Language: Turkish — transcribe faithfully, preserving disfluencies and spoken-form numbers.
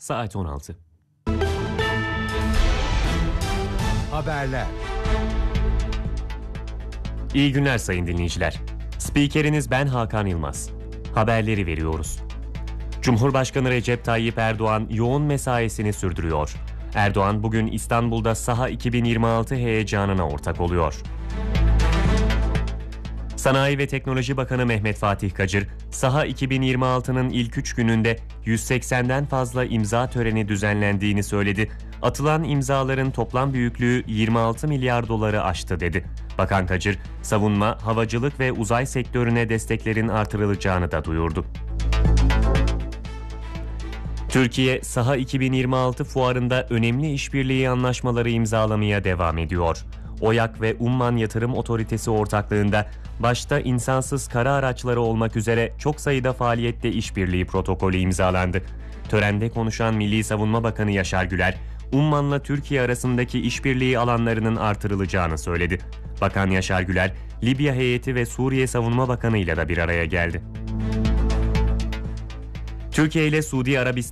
Saat on altı. Haberler. İyi günler sayın dinleyiciler. Spikeriniz ben Hakan Yılmaz. Haberleri veriyoruz. Cumhurbaşkanı Recep Tayyip Erdoğan yoğun mesaisini sürdürüyor. Erdoğan bugün İstanbul'da Saha iki bin yirmi altı heyecanına ortak oluyor. Sanayi ve Teknoloji Bakanı Mehmet Fatih Kacır, Saha iki bin yirmi altının ilk üç gününde yüz seksenden fazla imza töreni düzenlendiğini söyledi. Atılan imzaların toplam büyüklüğü yirmi altı milyar doları aştı dedi. Bakan Kacır, savunma, havacılık ve uzay sektörüne desteklerin artırılacağını da duyurdu. Türkiye, Saha iki bin yirmi altı fuarında önemli işbirliği anlaşmaları imzalamaya devam ediyor. OYAK ve Umman Yatırım Otoritesi ortaklığında başta insansız kara araçları olmak üzere çok sayıda faaliyette işbirliği protokolü imzalandı. Törende konuşan Milli Savunma Bakanı Yaşar Güler, Umman'la Türkiye arasındaki işbirliği alanlarının artırılacağını söyledi. Bakan Yaşar Güler, Libya heyeti ve Suriye Savunma Bakanı ile de bir araya geldi. Türkiye ile Suudi Arabistan